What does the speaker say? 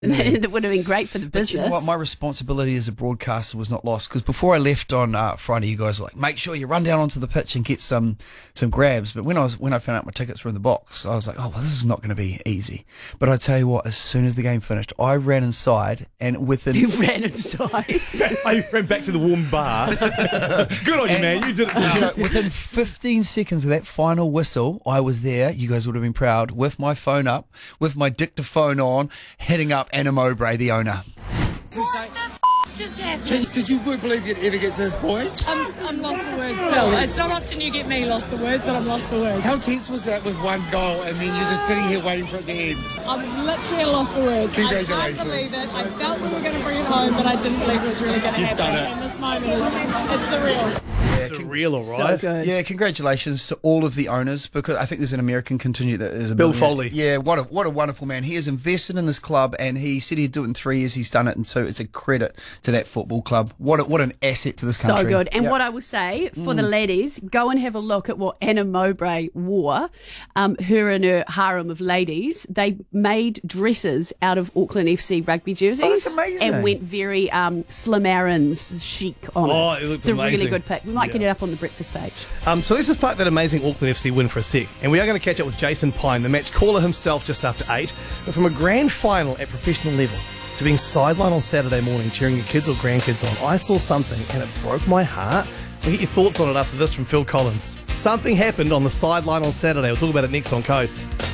That would have been great for the business. You know what? My responsibility as a broadcaster was not lost, because before I left on Friday, you guys were like, make sure you run down onto the pitch and get some grabs. But when I found out my tickets were in the box, I was like, oh, well, this is not going to be easy. But I tell you what, as soon as the game finished, I ran inside, and within You ran inside. I ran back to the warm bar. Good on you, man. You did it. You know, within 15 seconds of that final whistle, I was there. You guys would have been proud, with my phone up, with my dictaphone on, heading up Anna Mowbray, the owner. What the f*** just happened? Did you believe you'd ever get to this point? I'm lost for words still. It's not often you get me lost for words, but I'm lost for words. How tense was that with one goal and then you're just sitting here waiting for it to end? I'm literally lost for words. I Congratulations. can't believe it. I felt we were going to bring it home, but I didn't believe it was really going to happen. done it. And this moment it's surreal. Surreal, all So right. good. Yeah, congratulations to all of the owners, because I think there's an American contingent that is a Bill millionaire. Foley. Yeah, what a wonderful man. He has invested in this club, and he said he'd do it in 3 years. He's done it in 2. It's a credit to that football club. What an asset to this So country. good. And Yep. what I will say for the ladies, go and have a look at what Anna Mowbray wore. Her and her harem of ladies, they made dresses out of Auckland FC rugby jerseys. Oh, that's amazing. And went very Slim Aaron's chic on it. Oh, it looks it's a really amazing. good pick. We might get it up on the breakfast page. So let's just park that amazing Auckland FC win for a sec. And we are going to catch up with Jason Pine, the match caller himself, just after 8. But from a grand final at professional level to being sidelined on Saturday morning cheering your kids or grandkids on, I saw something and it broke my heart. We'll get your thoughts on it after this from Phil Collins. Something happened on the sideline on Saturday. We'll talk about it next on Coast.